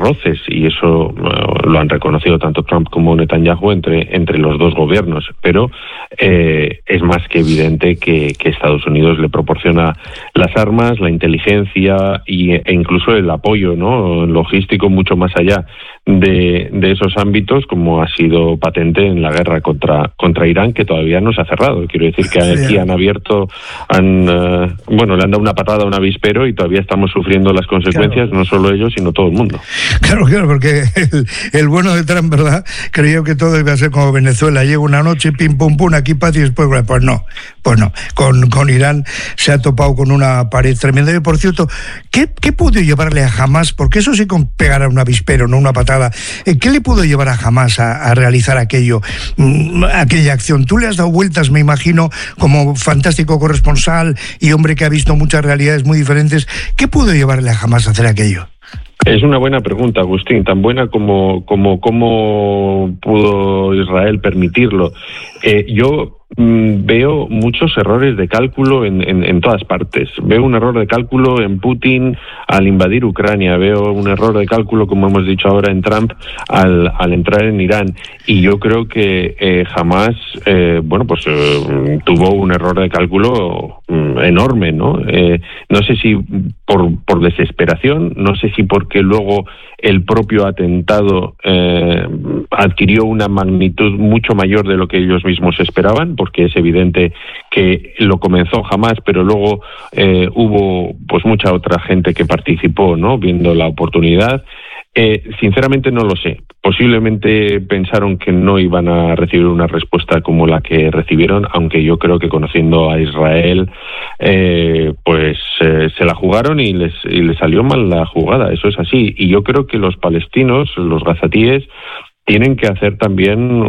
roces, y eso lo han reconocido tanto Trump como Netanyahu entre los dos gobiernos, pero es más que evidente que Estados Unidos le proporciona las armas, la inteligencia e incluso el apoyo, ¿no?, logístico mucho más allá de esos ámbitos, como ha sido patente en la guerra contra Irán, que todavía no se ha cerrado. Quiero decir que aquí han abierto, le han dado una patada a un avispero y todavía estamos sufriendo las consecuencias, no solo ellos, sino todo el mundo. Claro, porque el bueno de Trump, ¿verdad?, creyó que todo iba a ser como Venezuela, llega una noche, pim, pum, pum, aquí paz y después, pues no. Con Irán se ha topado con una pared tremenda. Y, por cierto, ¿qué pudo llevarle a Hamás? Porque eso sí, con pegar a un avispero, no una patada. ¿Qué le pudo llevar a Hamás a realizar aquella acción? Tú le has dado vueltas, me imagino, como fantástico corresponsal y hombre que ha visto muchas realidades muy diferentes. ¿Qué pudo llevarle a Hamás a hacer aquello? Es una buena pregunta, Agustín, tan buena como cómo pudo Israel permitirlo. Yo veo muchos errores de cálculo en todas partes. Veo un error de cálculo en Putin al invadir Ucrania, veo un error de cálculo, como hemos dicho ahora, en Trump al entrar en Irán, y yo creo que Hamás tuvo un error de cálculo enorme, ¿no? No sé si por desesperación, no sé si porque luego el propio atentado adquirió una magnitud mucho mayor de lo que ellos mismos esperaban, porque es evidente que lo comenzó Hamás, pero luego hubo pues mucha otra gente que participó, ¿no?, viendo la oportunidad. Sinceramente no lo sé. Posiblemente pensaron que no iban a recibir una respuesta como la que recibieron, aunque yo creo que, conociendo a Israel, se la jugaron y les salió mal la jugada. Eso es así. Y yo creo que los palestinos, los gazatíes, tienen que hacer también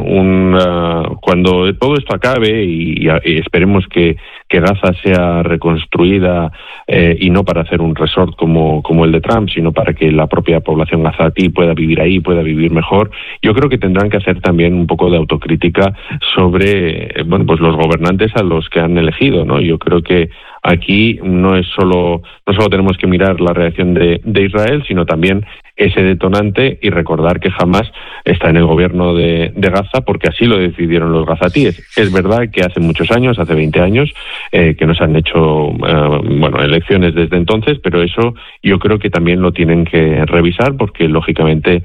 cuando todo esto acabe y esperemos que Gaza sea reconstruida, y no para hacer un resort como el de Trump, sino para que la propia población gazatí pueda vivir ahí, pueda vivir mejor. Yo creo que tendrán que hacer también un poco de autocrítica sobre los gobernantes a los que han elegido, ¿no? Yo creo que aquí no solo tenemos que mirar la reacción de Israel, sino también ese detonante, y recordar que Hamás está en el gobierno de Gaza porque así lo decidieron los gazatíes. Es verdad que hace muchos años, hace 20 años, que no se han hecho elecciones desde entonces, pero eso yo creo que también lo tienen que revisar, porque lógicamente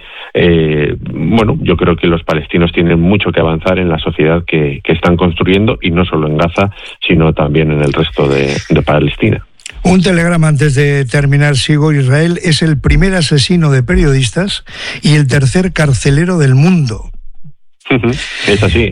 yo creo que los palestinos tienen mucho que avanzar en la sociedad que están construyendo, y no solo en Gaza, sino también en el resto de Palestina. Un telegrama antes de terminar, sigo. Israel es el primer asesino de periodistas y el tercer carcelero del mundo. Es así.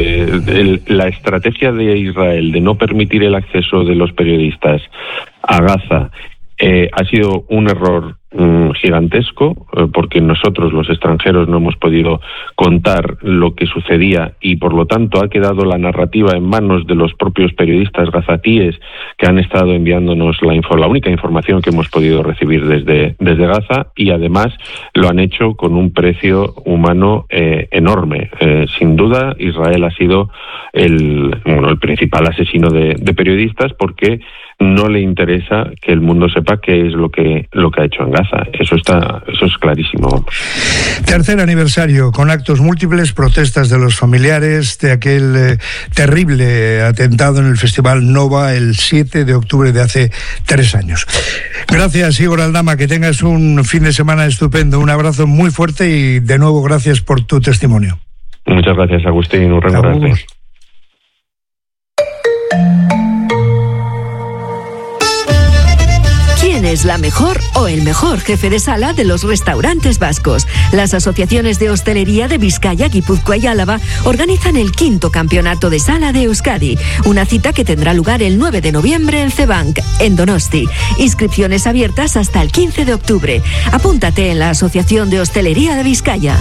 La estrategia de Israel de no permitir el acceso de los periodistas a Gaza ha sido un error gigantesco, porque nosotros, los extranjeros, no hemos podido contar lo que sucedía, y por lo tanto ha quedado la narrativa en manos de los propios periodistas gazatíes, que han estado enviándonos la única información que hemos podido recibir desde Gaza, y además lo han hecho con un precio humano enorme. Sin duda, Israel ha sido el principal asesino de periodistas, porque no le interesa que el mundo sepa qué es lo que ha hecho en Gaza. Eso es clarísimo. Tercer aniversario, con actos múltiples, protestas de los familiares de aquel terrible atentado en el Festival Nova el 7 de octubre de hace 3 años. Gracias, Igor Aldama, que tengas un fin de semana estupendo. Un abrazo muy fuerte y de nuevo gracias por tu testimonio. Muchas gracias, Agustín. Un recordarte. ¿Quién es la mejor o el mejor jefe de sala de los restaurantes vascos? Las asociaciones de hostelería de Vizcaya, Guipúzcoa y Álava organizan el 5º Campeonato de Sala de Euskadi, una cita que tendrá lugar el 9 de noviembre en Cebank, en Donosti. Inscripciones abiertas hasta el 15 de octubre. Apúntate en la Asociación de Hostelería de Vizcaya.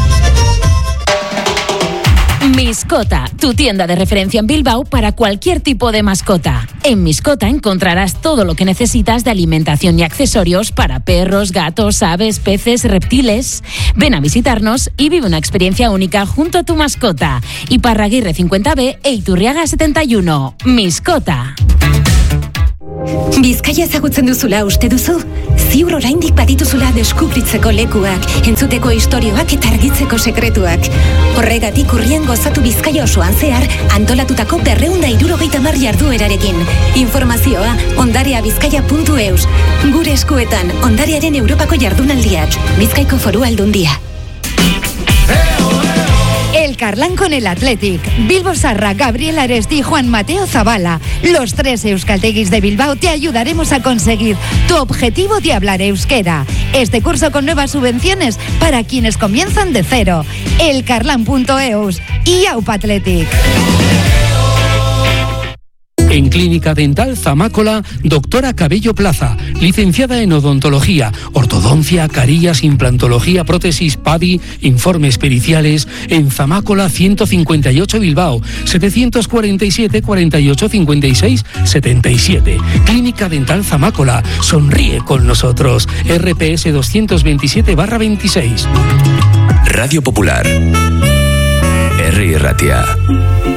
Miscota, tu tienda de referencia en Bilbao para cualquier tipo de mascota. En Miscota encontrarás todo lo que necesitas de alimentación y accesorios para perros, gatos, aves, peces, reptiles. Ven a visitarnos y vive una experiencia única junto a tu mascota. Iparraguirre 50B e Iturriaga 71. Miscota. Bizkaia ezagutzen duzula uste duzu? Ziur oraindik badituzula deskubritzeko lekuak, entzuteko istorioak eta argitzeko sekretuak. Horregatik urrian gozatu Bizkaia osoan zehar antolatutako 270 jarduerarekin. Informazioa ondareabizkaia.eus. Gure eskuetan ondarearen Europako jardunaldiak. Bizkaiko Foru Aldundia. El Carlán con el Athletic. Bilbo Sarra, Gabriel Aresti y Juan Mateo Zabala. Los 3 euskalteguis de Bilbao te ayudaremos a conseguir tu objetivo de hablar euskera. Este curso con nuevas subvenciones para quienes comienzan de cero. Elcarlán.eus y Aupa Athletic. En Clínica Dental Zamácola, doctora Cabello Plaza, licenciada en odontología, ortodoncia, carillas, implantología, prótesis, PADI, informes periciales, en Zamácola 158 Bilbao, 747 48 56 77. Clínica Dental Zamácola, sonríe con nosotros. RPS 227/26. Radio Popular. Herri Ratia.